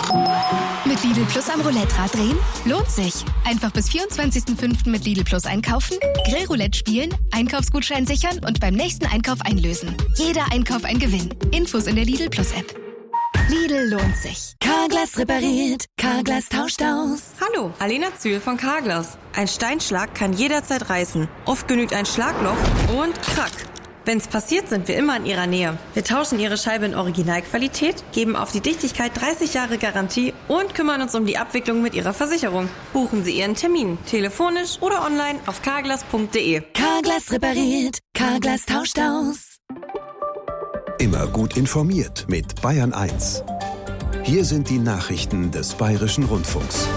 Mit Lidl Plus am Roulette-Rad drehen? Lohnt sich. Einfach bis 24.05. mit Lidl Plus einkaufen, Grillroulette spielen, Einkaufsgutschein sichern und beim nächsten Einkauf einlösen. Jeder Einkauf ein Gewinn. Infos in der Lidl Plus App. Lidl lohnt sich. Carglass repariert, Carglass tauscht aus. Hallo, Alena Zühl von Carglass. Ein Steinschlag kann jederzeit reißen. Oft genügt ein Schlagloch und krack. Wenn's passiert, sind wir immer in Ihrer Nähe. Wir tauschen Ihre Scheibe in Originalqualität, geben auf die Dichtigkeit 30 Jahre Garantie und kümmern uns um die Abwicklung mit Ihrer Versicherung. Buchen Sie Ihren Termin, telefonisch oder online auf carglass.de. Carglass repariert, Carglass tauscht aus. Immer gut informiert mit Bayern 1. Hier sind die Nachrichten des Bayerischen Rundfunks.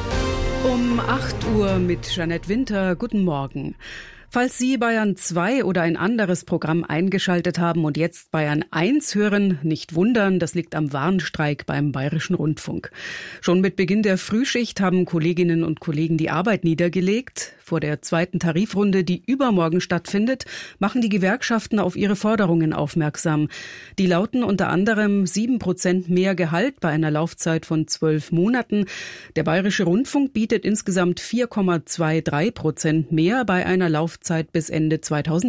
Um 8 Uhr mit Jeanette Winter. Guten Morgen. Falls Sie Bayern 2 oder ein anderes Programm eingeschaltet haben und jetzt Bayern 1 hören, nicht wundern, das liegt am Warnstreik beim Bayerischen Rundfunk. Schon mit Beginn der Frühschicht haben Kolleginnen und Kollegen die Arbeit niedergelegt. Vor der zweiten Tarifrunde, die übermorgen stattfindet, machen die Gewerkschaften auf ihre Forderungen aufmerksam. Die lauten unter anderem 7% mehr Gehalt bei einer Laufzeit von 12 Monaten. Der Bayerische Rundfunk bietet insgesamt 4,23% mehr bei einer Laufzeit bis Ende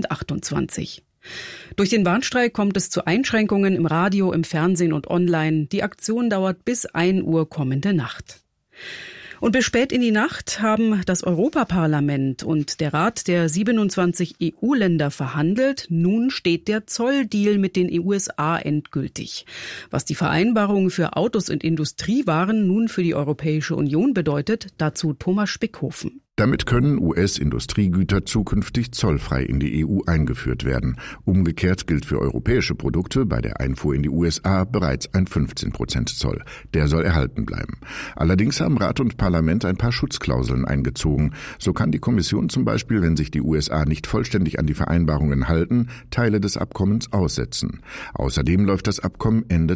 2028. Durch den Warnstreik kommt es zu Einschränkungen im Radio, im Fernsehen und online. Die Aktion dauert bis 1 Uhr kommende Nacht. Und bis spät in die Nacht haben das Europaparlament und der Rat der 27 EU-Länder verhandelt. Nun steht der Zolldeal mit den USA endgültig. Was die Vereinbarung für Autos und Industriewaren nun für die Europäische Union bedeutet, dazu Thomas Spickhofen. Damit können US-Industriegüter zukünftig zollfrei in die EU eingeführt werden. Umgekehrt gilt für europäische Produkte bei der Einfuhr in die USA bereits ein 15% Zoll. Der soll erhalten bleiben. Allerdings haben Rat und Parlament ein paar Schutzklauseln eingezogen. So kann die Kommission zum Beispiel, wenn sich die USA nicht vollständig an die Vereinbarungen halten, Teile des Abkommens aussetzen. Außerdem läuft das Abkommen Ende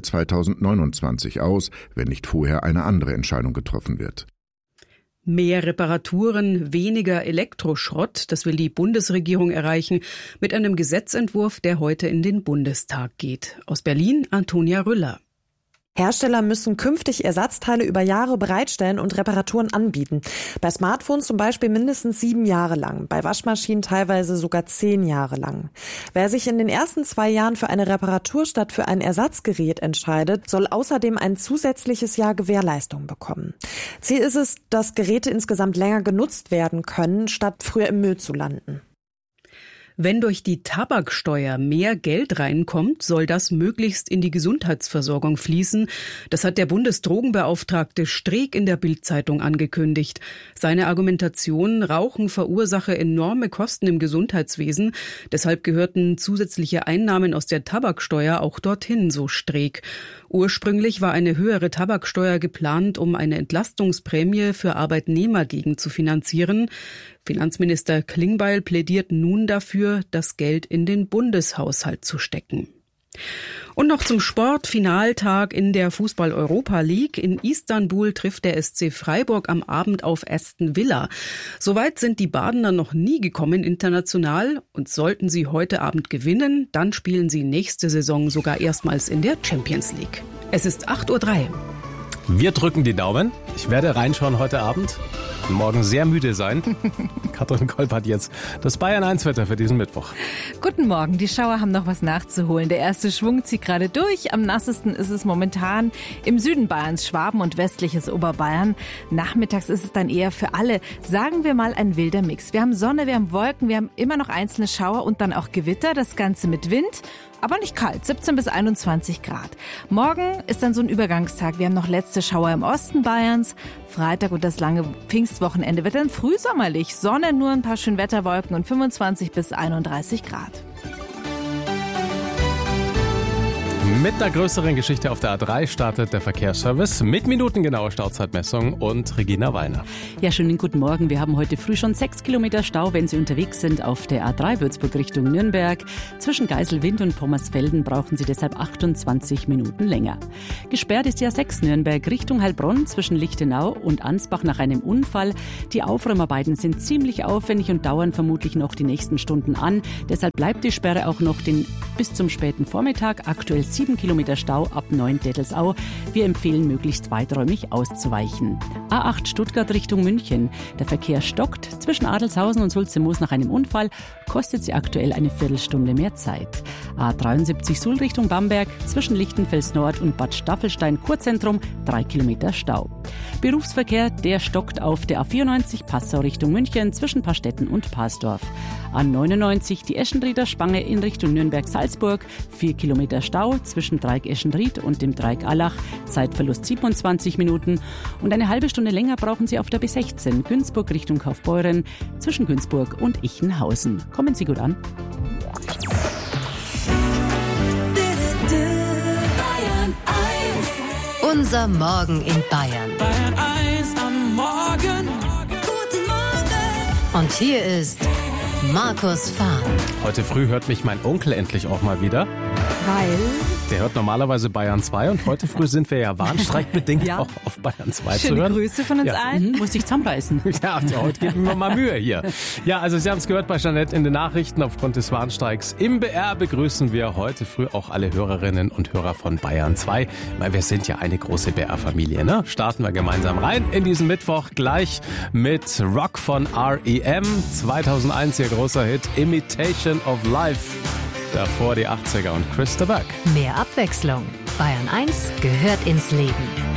2029 aus, wenn nicht vorher eine andere Entscheidung getroffen wird. Mehr Reparaturen, weniger Elektroschrott, das will die Bundesregierung erreichen mit einem Gesetzentwurf, der heute in den Bundestag geht. Aus Berlin, Antonia Rüller. Hersteller müssen künftig Ersatzteile über Jahre bereitstellen und Reparaturen anbieten. Bei Smartphones zum Beispiel mindestens 7 Jahre lang, bei Waschmaschinen teilweise sogar 10 Jahre lang. Wer sich in den ersten 2 Jahren für eine Reparatur statt für ein Ersatzgerät entscheidet, soll außerdem ein zusätzliches Jahr Gewährleistung bekommen. Ziel ist es, dass Geräte insgesamt länger genutzt werden können, statt früher im Müll zu landen. Wenn durch die Tabaksteuer mehr Geld reinkommt, soll das möglichst in die Gesundheitsversorgung fließen. Das hat der Bundesdrogenbeauftragte Streeck in der Bild-Zeitung angekündigt. Seine Argumentation: Rauchen verursache enorme Kosten im Gesundheitswesen. Deshalb gehörten zusätzliche Einnahmen aus der Tabaksteuer auch dorthin, so Streeck. Ursprünglich war eine höhere Tabaksteuer geplant, um eine Entlastungsprämie für Arbeitnehmer gegenzufinanzieren. Finanzminister Klingbeil plädiert nun dafür, das Geld in den Bundeshaushalt zu stecken. Und noch zum Sport. Finaltag in der Fußball-Europa League. In Istanbul trifft der SC Freiburg am Abend auf Aston Villa. Soweit sind die Badener noch nie gekommen international. Und sollten sie heute Abend gewinnen, dann spielen sie nächste Saison sogar erstmals in der Champions League. Es ist 8:03 Uhr. Wir drücken die Daumen. Ich werde reinschauen heute Abend. Morgen sehr müde sein. Katrin Kolb hat jetzt das Bayern 1 Wetter für diesen Mittwoch. Guten Morgen. Die Schauer haben noch was nachzuholen. Der erste Schwung zieht gerade durch. Am nassesten ist es momentan im Süden Bayerns, Schwaben und westliches Oberbayern. Nachmittags ist es dann eher für alle, sagen wir mal, ein wilder Mix. Wir haben Sonne, wir haben Wolken, wir haben immer noch einzelne Schauer und dann auch Gewitter. Das Ganze mit Wind. Aber nicht kalt, 17 bis 21 Grad. Morgen ist dann so ein Übergangstag. Wir haben noch letzte Schauer im Osten Bayerns. Freitag und das lange Pfingstwochenende wird dann frühsommerlich. Sonne, nur ein paar Schönwetterwolken und 25 bis 31 Grad. Mit einer größeren Geschichte auf der A3 startet der Verkehrsservice mit minutengenauer Stauzeitmessung und Regina Weiner. Ja, schönen guten Morgen. Wir haben heute früh schon 6 Kilometer Stau, wenn Sie unterwegs sind auf der A3 Würzburg Richtung Nürnberg. Zwischen Geiselwind und Pommersfelden brauchen Sie deshalb 28 Minuten länger. Gesperrt ist die A6 Nürnberg Richtung Heilbronn zwischen Lichtenau und Ansbach nach einem Unfall. Die Aufräumarbeiten sind ziemlich aufwendig und dauern vermutlich noch die nächsten Stunden an. Deshalb bleibt die Sperre auch noch den bis zum späten Vormittag. Aktuell 7 Kilometer Stau ab Neuendettelsau. Wir empfehlen, möglichst weiträumig auszuweichen. A8 Stuttgart Richtung München. Der Verkehr stockt. Zwischen Adelshausen und Sulzemoos nach einem Unfall kostet sie aktuell eine Viertelstunde mehr Zeit. A73 Suhl Richtung Bamberg. Zwischen Lichtenfels Nord und Bad Staffelstein Kurzentrum 3 Kilometer Stau. Berufsverkehr, der stockt auf der A94 Passau Richtung München zwischen Pastetten und Pasdorf. A99 die Eschenrieder Spange in Richtung Nürnberg-Salzburg. 4 Kilometer Stau zwischen Dreieck Eschenried und dem Dreieck Allach. Zeitverlust 27 Minuten. Und eine halbe Stunde länger brauchen Sie auf der B16 Günzburg Richtung Kaufbeuren zwischen Günzburg und Ichenhausen. Kommen Sie gut an. Unser Morgen in Bayern. Bayern 1 am Morgen. Guten Morgen. Und hier ist Markus Fahn. Heute früh hört mich mein Onkel endlich auch mal wieder. Weil? Der hört normalerweise Bayern 2 und heute früh sind wir ja warnstreikbedingt auch auf Bayern 2 zu hören. Schöne Grüße von uns allen. Muss ich zusammenreißen. Ja, heute geben wir mal Mühe hier. Ja, also Sie haben es gehört bei Jeanette in den Nachrichten aufgrund des Warnstreiks. Im BR begrüßen wir heute früh auch alle Hörerinnen und Hörer von Bayern 2, weil wir sind ja eine große BR-Familie, ne? Starten wir gemeinsam rein in diesen Mittwoch gleich mit Rock von R.E.M. 2001 ihr großer Hit Imitation of Life. Davor die 80er und Chris de Burgh. Mehr Abwechslung. Bayern 1 gehört ins Leben.